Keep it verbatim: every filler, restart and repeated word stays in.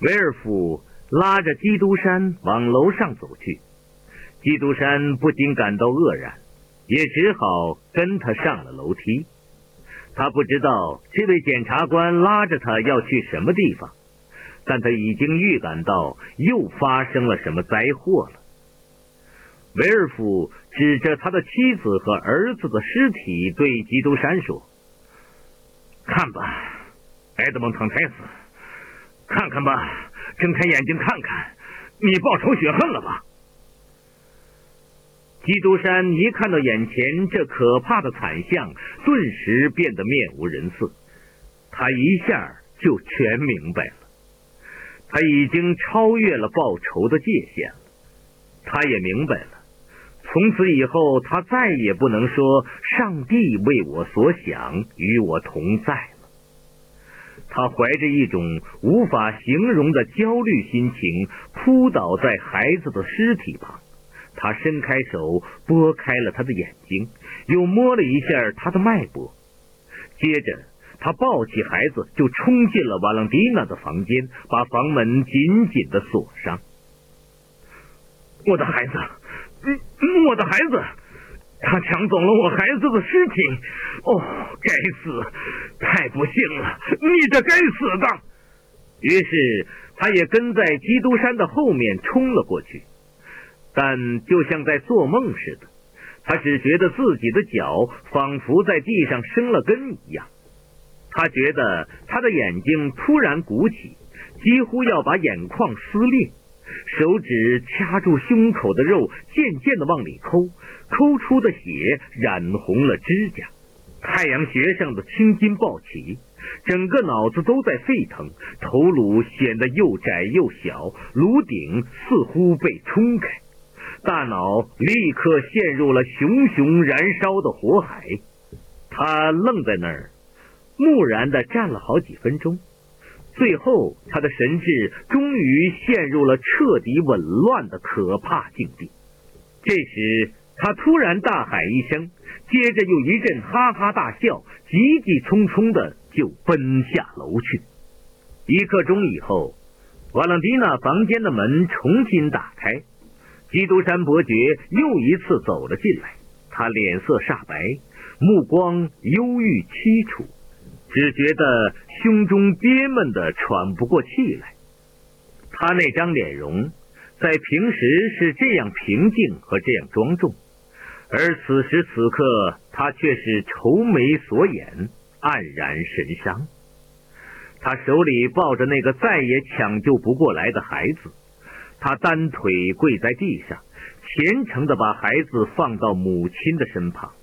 韦尔甫拉着基督山往楼上走去，基督山不禁感到愕然，也只好跟他上了楼梯。他不知道这位检察官拉着他要去什么地方，但他已经预感到又发生了什么灾祸了。韦尔甫指着他的妻子和儿子的尸体对基督山说：看吧，埃德蒙滕太子，看看吧，睁开眼睛看看，你报仇雪恨了吧？基督山一看到眼前这可怕的惨象，顿时变得面无人色。他一下就全明白了，他已经超越了报仇的界限了。他也明白了，从此以后他再也不能说上帝为我所想，与我同在了。他怀着一种无法形容的焦虑心情，扑倒在孩子的尸体旁。他伸开手拨开了他的眼睛，又摸了一下他的脉搏，接着他抱起孩子就冲进了瓦朗蒂娜的房间，把房门紧紧地锁上。我的孩子，嗯，我的孩子，他抢走了我孩子的尸体，哦，该死，太不幸了，你这该死的！于是他也跟在基督山的后面冲了过去，但就像在做梦似的，他只觉得自己的脚仿佛在地上生了根一样。他觉得他的眼睛突然鼓起，几乎要把眼眶撕裂，手指掐住胸口的肉，渐渐地往里抠，抠出的血染红了指甲。太阳穴上的青筋暴起，整个脑子都在沸腾，头颅显得又窄又小，颅顶似乎被冲开，大脑立刻陷入了熊熊燃烧的火海。他愣在那儿，木然地站了好几分钟，最后他的神智终于陷入了彻底紊乱的可怕境地。这时他突然大喊一声，接着又一阵哈哈大笑，急急匆匆地就奔下楼去。一刻钟以后，瓦朗蒂娜房间的门重新打开，基督山伯爵又一次走了进来，他脸色煞白，目光忧郁凄楚，只觉得胸中憋闷得喘不过气来。他那张脸容在平时是这样平静和这样庄重，而此时此刻他却是愁眉锁眼，黯然神伤。他手里抱着那个再也抢救不过来的孩子，他单腿跪在地上，虔诚地把孩子放到母亲的身旁。